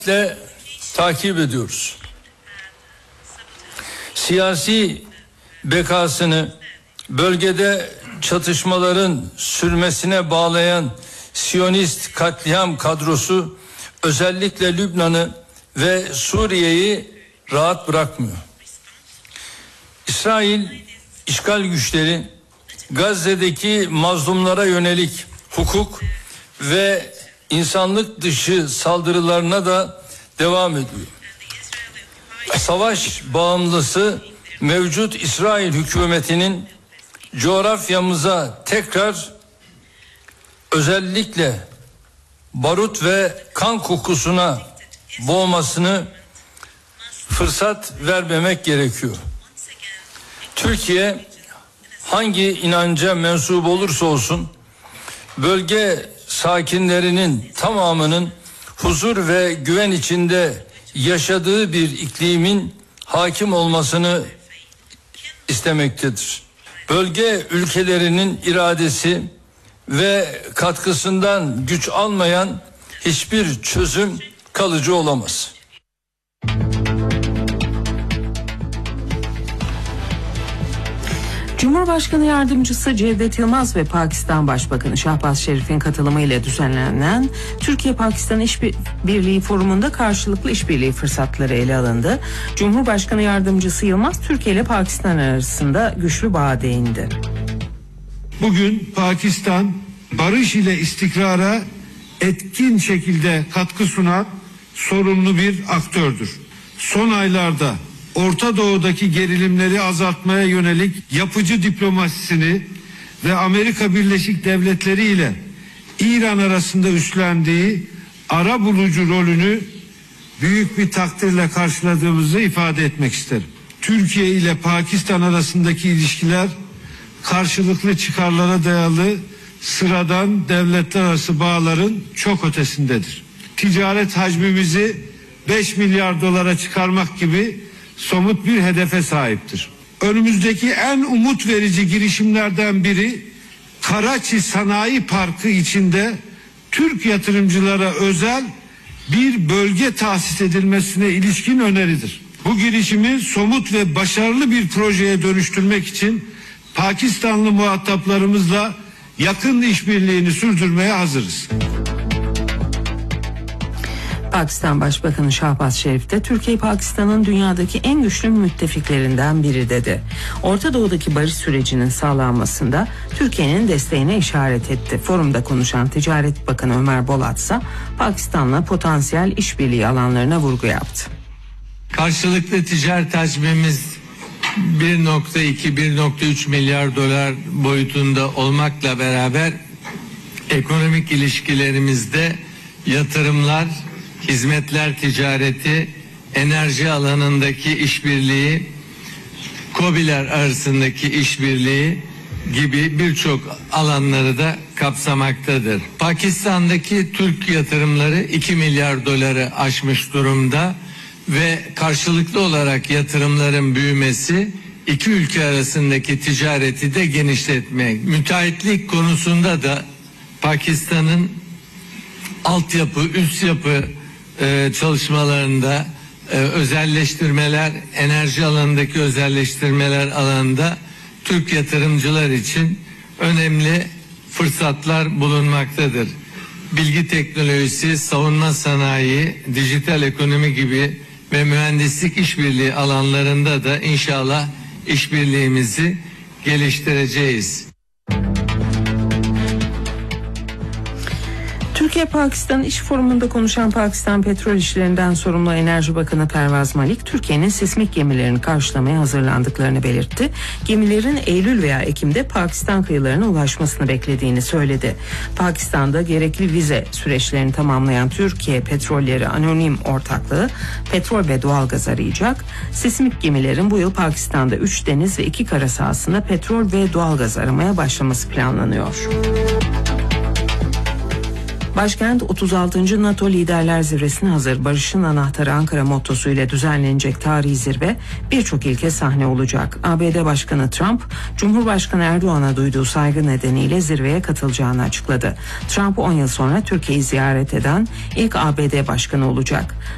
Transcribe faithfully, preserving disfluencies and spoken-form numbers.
de takip ediyoruz. Siyasi bekasını bölgede çatışmaların sürmesine bağlayan Siyonist katliam kadrosu özellikle Lübnan'ı ve Suriye'yi rahat bırakmıyor. İsrail işgal güçleri Gazze'deki mazlumlara yönelik hukuk ve insanlık dışı saldırılarına da devam ediyor. Savaş bağımlısı mevcut İsrail hükümetinin coğrafyamıza tekrar özellikle barut ve kan kokusuna boğmasını fırsat vermemek gerekiyor. Türkiye hangi inanca mensup olursa olsun bölge sakinlerinin tamamının huzur ve güven içinde yaşadığı bir iklimin hakim olmasını istemektedir. Bölge ülkelerinin iradesi ve katkısından güç almayan hiçbir çözüm kalıcı olamaz. Cumhurbaşkanı Yardımcısı Cevdet Yılmaz ve Pakistan Başbakanı Şahbaz Şerif'in katılımıyla düzenlenen Türkiye-Pakistan İşbirliği Forumu'nda karşılıklı işbirliği fırsatları ele alındı. Cumhurbaşkanı Yardımcısı Yılmaz, Türkiye ile Pakistan arasında güçlü bağa değindi. Bugün Pakistan barış ile istikrara etkin şekilde katkı sunan sorumlu bir aktördür. Son aylarda Orta Doğu'daki gerilimleri azaltmaya yönelik yapıcı diplomasisini ve Amerika Birleşik Devletleri ile İran arasında üstlendiği arabulucu rolünü büyük bir takdirle karşıladığımızı ifade etmek isterim. Türkiye ile Pakistan arasındaki ilişkiler karşılıklı çıkarlara dayalı sıradan devletler arası bağların çok ötesindedir. Ticaret hacmimizi beş milyar dolara çıkarmak gibi somut bir hedefe sahiptir. Önümüzdeki en umut verici girişimlerden biri Karaçi Sanayi Parkı içinde Türk yatırımcılara özel bir bölge tahsis edilmesine ilişkin öneridir. Bu girişimi somut ve başarılı bir projeye dönüştürmek için Pakistanlı muhataplarımızla yakın işbirliğini sürdürmeye hazırız. Pakistan Başbakanı Şahbaz Şerif de Türkiye Pakistan'ın dünyadaki en güçlü müttefiklerinden biri dedi. Orta Doğu'daki barış sürecinin sağlanmasında Türkiye'nin desteğine işaret etti. Forumda konuşan Ticaret Bakanı Ömer Bolat ise Pakistan'la potansiyel işbirliği alanlarına vurgu yaptı. Karşılıklı ticaret hacmimiz bir nokta iki - bir nokta üç milyar dolar boyutunda olmakla beraber ekonomik ilişkilerimizde yatırımlar, hizmetler ticareti, enerji alanındaki işbirliği, KOBİ'ler arasındaki işbirliği gibi birçok alanları da kapsamaktadır. Pakistan'daki Türk yatırımları iki milyar doları aşmış durumda ve karşılıklı olarak yatırımların büyümesi iki ülke arasındaki ticareti de genişletmek. Müteahhitlik konusunda da Pakistan'ın altyapı, üst yapı e, çalışmalarında e, özelleştirmeler, enerji alanındaki özelleştirmeler alanında Türk yatırımcılar için önemli fırsatlar bulunmaktadır. Bilgi teknolojisi, savunma sanayi, dijital ekonomi gibi ve mühendislik işbirliği alanlarında da inşallah işbirliğimizi geliştireceğiz. Türkiye-Pakistan İş Forumu'nda konuşan Pakistan Petrol İşlerinden sorumlu Enerji Bakanı Pervaz Malik, Türkiye'nin sismik gemilerini karşılamaya hazırlandıklarını belirtti. Gemilerin Eylül veya Ekim'de Pakistan kıyılarına ulaşmasını beklediğini söyledi. Pakistan'da gerekli vize süreçlerini tamamlayan Türkiye Petrolleri Anonim Ortaklığı petrol ve doğalgaz arayacak. Sismik gemilerin bu yıl Pakistan'da üç deniz ve iki kara sahasında petrol ve doğalgaz aramaya başlaması planlanıyor. Başkent otuz altıncı NATO Liderler Zirvesi'ne hazır. Barışın anahtarı Ankara mottosuyla düzenlenecek tarihi zirve birçok ilke sahne olacak. A B D Başkanı Trump, Cumhurbaşkanı Erdoğan'a duyduğu saygı nedeniyle zirveye katılacağını açıkladı. Trump on yıl sonra Türkiye'yi ziyaret eden ilk A B D Başkanı olacak.